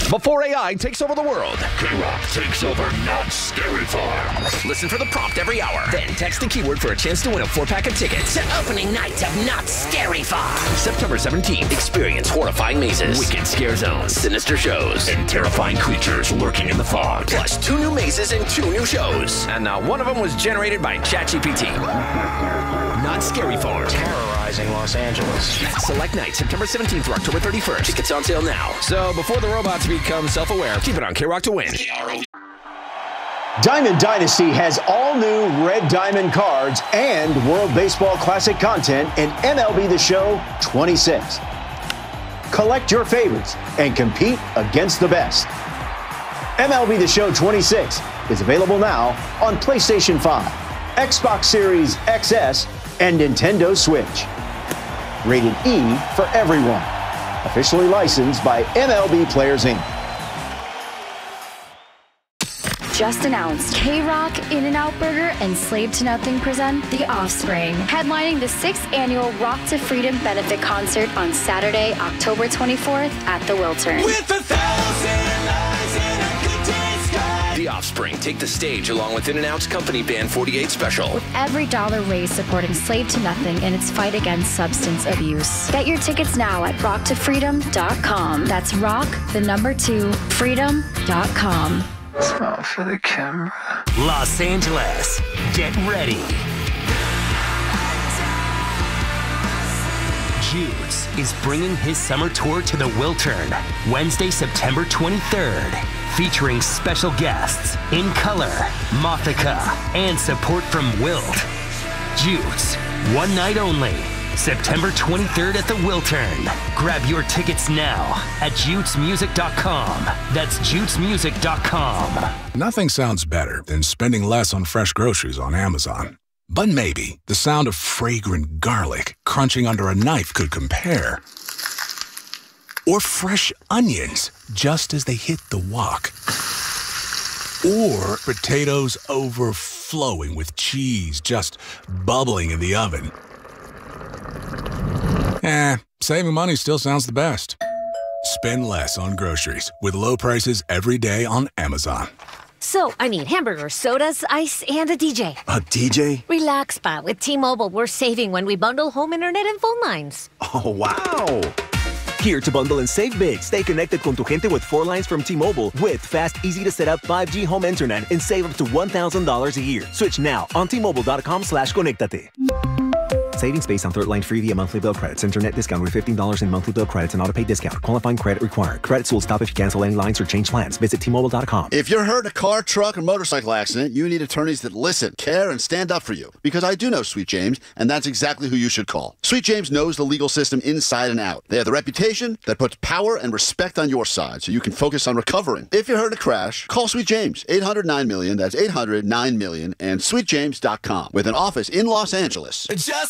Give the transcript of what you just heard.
Before AI takes over the world, K-Rock takes over Not Scary Farm. listen for the prompt every hour. Then text the keyword for a chance to win a 4-pack of tickets To opening night of Not Scary Farm. September 17th. Experience horrifying mazes, wicked scare zones, sinister shows, And terrifying creatures lurking in the fog. plus 2 new mazes and 2 new shows. And one of them was generated by ChatGPT. Not Scary Farm. Terrorizing Los Angeles. Select night, September 17th through October 31st. Tickets on sale now. So before the robots become self-aware, keep it on K-Rock to win. Diamond Dynasty has all new Red Diamond cards and World Baseball Classic content in MLB The Show 26. Collect your favorites and compete against the best. MLB The Show 26 is available now on PlayStation 5, Xbox Series XS, and Nintendo Switch. Rated E for everyone. Officially licensed by MLB Players Inc. Just announced, K-Rock, In-N-Out Burger, and Slave to Nothing present The Offspring, headlining the 6th annual Rock to Freedom benefit concert on Saturday, October 24th at the Wiltern. With 1,000 eyes in a good day sky. The Offspring take the stage along with In-N-Out's company band 48 Special. With every dollar raised supporting Slave to Nothing in its fight against substance abuse. Get your tickets now at rocktofreedom.com. That's freedom.com. Smile for the camera. Los Angeles, get ready. Juice is bringing his summer tour to the Wiltern, Wednesday, September 23rd, featuring special guests, In Color, Mothica, and support from Wilt. Juice, one night only, September 23rd at the Wiltern. Grab your tickets now at jutesmusic.com. That's jutesmusic.com. Nothing sounds better than spending less on fresh groceries on Amazon. But maybe the sound of fragrant garlic crunching under a knife could compare. Or fresh onions just as they hit the wok. Or potatoes overflowing with cheese just bubbling in the oven. Saving money still sounds the best. Spend less on groceries with low prices every day on Amazon. So, I need hamburgers, sodas, ice, and a DJ. A DJ? Relax, Pa. With T-Mobile, we're saving when we bundle home internet and phone lines. Oh, wow. Here to bundle and save big. Stay connected con tu gente with 4 lines from T-Mobile with fast, easy-to-set-up 5G home internet and save up to $1,000 a year. Switch now on T-Mobile.com/conectate. Savings based on third line free via monthly bill credits. Internet discount with $15 in monthly bill credits and auto pay discount. Qualifying credit required. Credits will stop if you cancel any lines or change plans. Visit T-Mobile.com. If you're hurt in a car, truck, or motorcycle accident, you need attorneys that listen, care, and stand up for you. Because I do know Sweet James, and that's exactly who you should call. Sweet James knows the legal system inside and out. They have the reputation that puts power and respect on your side so you can focus on recovering. If you're hurt in a crash, call Sweet James. 800-9-million. That's 800-9-million. And sweetjames.com. With an office in Los Angeles. Just